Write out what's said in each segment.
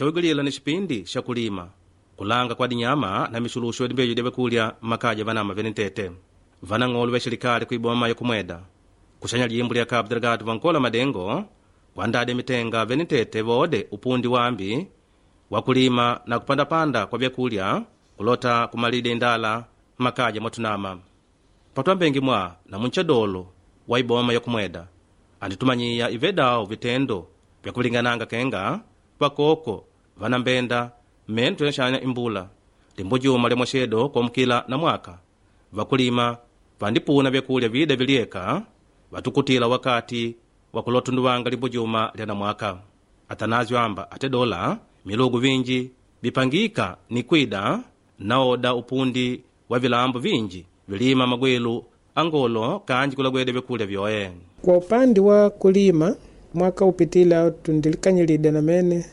shawigilila ni shipindi sha kulima kulanga kwa dinyama na mishulusho dimbejo debe kulya makaja vanama venentete vana ng'olu ve serikali kuiboma ya kumweda kushanya limbu lya Cabo Delgado vankola madengo kwandade mitenga venentete vode upundi wambi wa kulima na kupandapanda kwa vyakulya kulota kumalide indala makaja mwatunama patwambengi mwa na munchadolo wa iboma ya kumweda anditumanyiya ivedao vitendo vya kulingananga kenga vakoko vanambenda menu tuyashanya imbula limbujuma lya mwashedo kwa mkila na mwaka vakulima vandipuna vyakulya vide vilieka vatukutila wakati wakulotunduwanga limbujuma lya na mwaka atanazyo amba ate dola milugu vinji vipangika ni kwida naoda upundi wa vilambo vinji vilima magwelu angolo kanji kulagwede vyakulya vyoye. Kwa upande wa kulima mwaka upitila tundilikanyilide na mene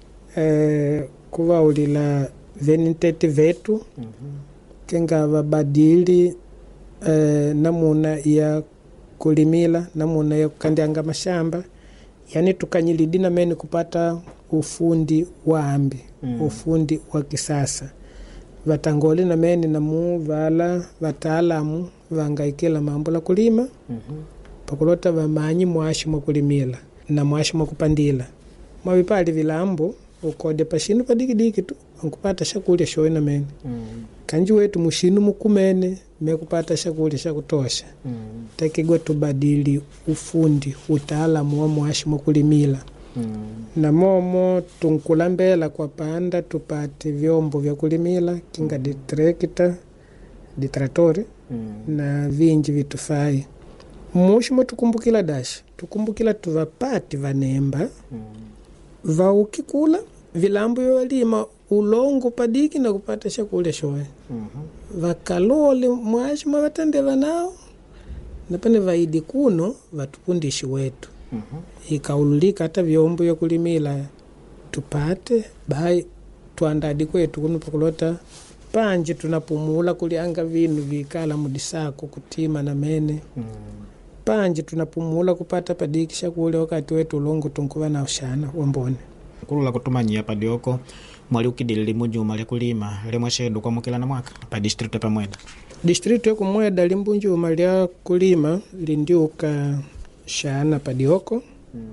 kuwa ulila venitete vetu kenga vabadili namuna ya kulimila namuna ya kukandianga mashamba yani tukanyilidi na mene kupata ufundi wa ambi ufundi wa kisasa vatangoli na mene namu vala wataalamu vangaikila mambo la kulima pakulota vamanyi mwashi mwa kulimila na mwashi mwa kupandila mwavipali vilambo ukode pashinu padikidiki tu nkupata shakulya shoye na mene kanji wetu mushinu mukumene mekupata shakulya shakutosha takigwa tubadili ufundi utaalamu wa mwashi mwa kulimila na momo tunkulambela kwa panda tupate vyombo vya kulimila kinga ditrekta ditratori na vinji vitufai mushimo tukumbukila dashi tukumbukila tuvapati vanemba vaukikula vilambo vyalima ulongo padiki na kupata shakulya shoye vakalole mwashi mwavatende vanao napane vaidi kuno vatupundishi wetu ikaululika hata vyombo vya kulimila tupate bai tuandadi kwetu kuno pakulota panji tunapumula kulianga vinu vikala mudisako kutima na mene panji tunapumula kupata padiki shakulya wakati wetu ulongo tunkuva na ushana wambone kulula kutumanyia padioko mwali ukidili mujuma lya kulima lya mwashedu kwa mukila na mwaka pa district pa Mweda. District ya kumweda limbunjuma lya kulima lindiuka shana padioko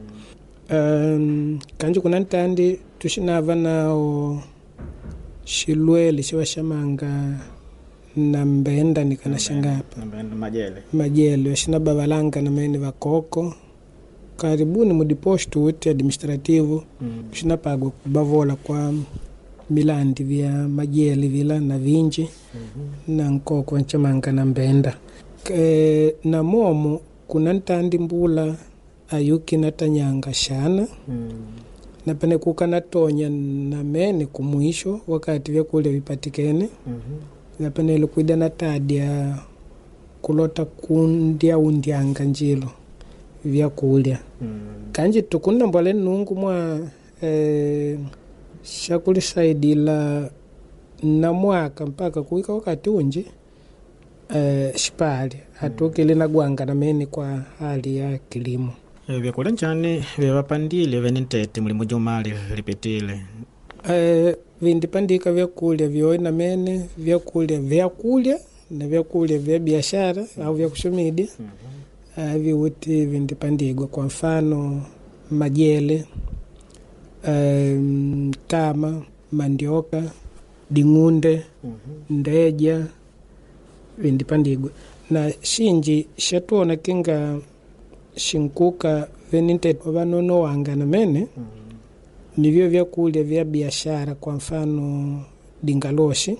kanji kuna ntandi tushinava nao shilweli shiwa shamanga na mbenda nikana shangapa majele washina babalanga na meni vakoko karibuni mudipostu uti administrativu kushina pagwa kubavola kwa milandi vya majele vila na vinji na nkoko wanchamanga na mbenda na momo kuna ntandi mbula ayuki natanyanga shana na pene kuka natonya na mene kumwisho wakati vya kule vipatikene na pene ilikuida natadia kulota kundia undianga njilo vya kulya kanji tukuna mbole nungu mwa shakuli saidila na mwaka mpaka kuika wakati unji shipali hatukili na guanga na meni kwa hali ya kilimo vyakula nchani vyavapandile venentete muli mujumali lipitile vindipandika vyakulya vyoe na mene vyakulya na vyakulya vya biashara au vya kushumidia viuti vindipandigwa kwa mfano majele tama mandioka dingunde ndeja vindipandigwa na shinji shatuona kinga shinkuka veninte vanono wanga na mene nivyo vyakulya vya biashara kwa mfano dingaloshi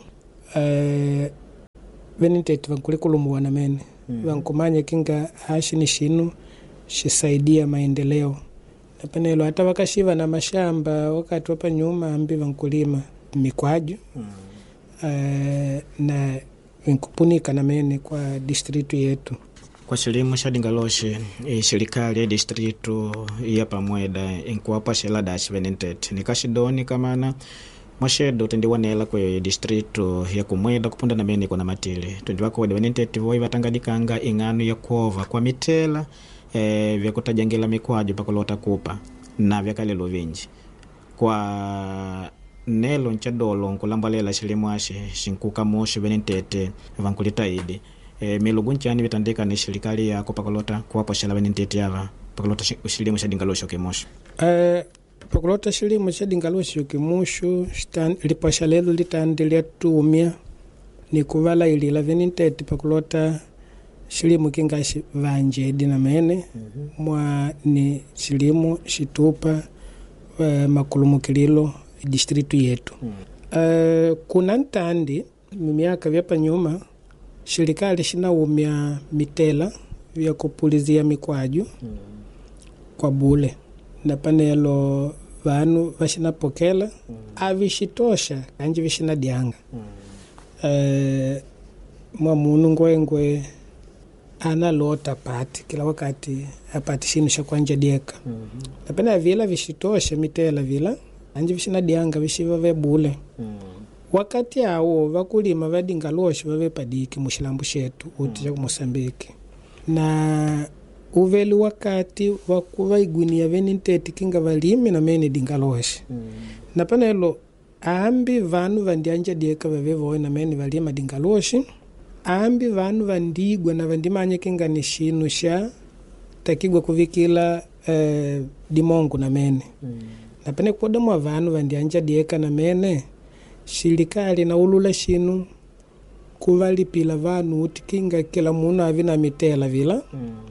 veninte vankulikulumbwa na mene vankumanya kinga hashi ni shinu shisaidia maendeleo na panelo hata wakashiva na mashamba wakati wapa nyuma ambi vankulima mikwaju na vinkupunika na mene kwa distritu yetu kwa shilimu sha dingaloshi serikali ya distritu ya Pamweda inkuwapa shela dashi venentete nikashidoni kamana mwashedo tendiwanela kwe distritu ya kumweda kupunda na mene kuna matili tundiwako wade venentete voi vatangadikanga inganu ya kuova kwa mitela vya kutajangela mikwaju pakulota kupa na vya kalelo vinji kwa nelo nchadolo nkulambalela xilimo axi xinkuka moxo venentete vankulitaidi milugu nchani vitandika ni xirikali yako pakulota kuwapoxela venentete yava pakulota xilimo xa dingaloxo kemoxo pakulota xilimo xa dingaloxo kemoxo lipoxa lelo litandi liatumia ni kuvala ilila venentete pakulota xilimo kingaxi vanjedi na mene mwa ni xilimo xitupa makulumukililo distritu yetu. Kuna ntandi miaka vyapa nyuma shirikali xinaumia mitela vya kupulizia mikwaju kwa bule na panelo vanu vaxinapokela avixitosha kanji vixinadianga mwa munu ngwengwe ana lota pati kila wakati apati xinu xa kwanja dieka na pana vila vixitosha mitela vila anji vixinadianga vixiva vebule wakati awo vakulima vadingaloxo vavepadiki muxilambu xetu uti xa Mosambiki na uveli wakati wakuva igunia venentete kinga valimi na mene dingaloxi na panelo ambi vanu vandianja dieka vavevoe na mene valima dingaloxi ambi vanu vandigwa na vandimanya kinga ni xinu xa takigwa kuvikila dimongu na mene na pene koda mwa vanu vandianja dieka na mene xirikali na ulula xinu kuvalipila vanu uti kinga kila munu avi na mitela vila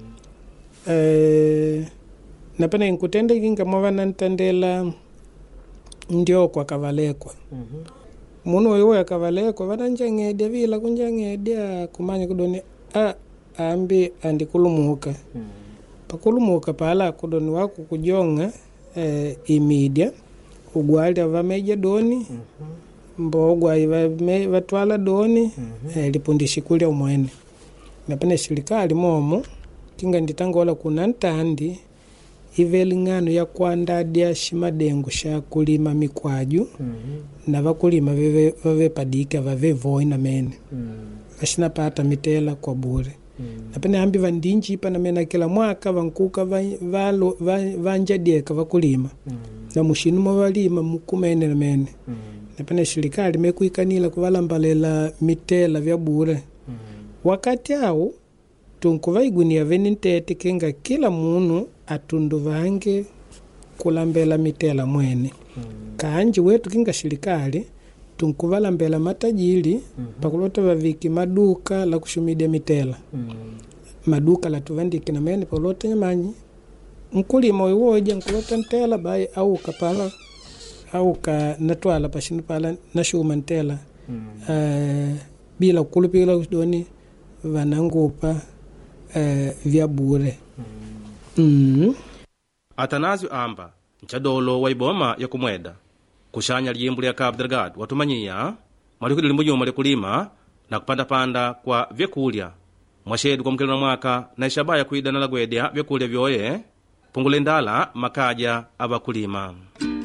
na pene nkutende kinga mwa ntandela ndio kwa kavalekwa munu wewe akavalekwa vananjangedia vila kunjangedia kumanya kudoni ambi andikulumuka pakulumuka pala kudoni waku kujonga imedia ugwali vameja doni mbogwa vatwala doni lipundishi kulya umwene na pene serikali momo kinga nditangola kuna ntandi ivelingano ya kuandadia ximadengu xa kulima mikwaju na vakulima vavepadika vavevoi na mene vaxinapata mitela kwa bure na pene ambi vandinjipa na mena kila mwaka vankuka vanjadieka vakulima na muxinu mwavalima mukumene na mene na pene serikali mekuikanila kuvalambalela mitela vya bure wakati awo tunkuva igunia venentete kenga kila munu atundu vange kulambela mitela mwene kanji wetu kinga serikali tunkuvalambela matajiri pakulota vaviki maduka la kushumide mitela maduka la tuvandiki na mene pakulota nyamanyi mkulima wewoja nkulota ntela bai au kapala au ka natwala pashinu pala nashuma ntela bila kulupila doni vanangupa vya bure Atanasio amba nchadolo wa iboma ya kumweda kushanya lijimbu lya Cabo Delgado watumanyia malikudi limbujuma lya kulima na kupanda-panda kwa vyakulya mwashedu kwa mkilo na mwaka na ishabaya kuida na lagwedya vyakulya vyoye pungule ndala makaja ava kulima.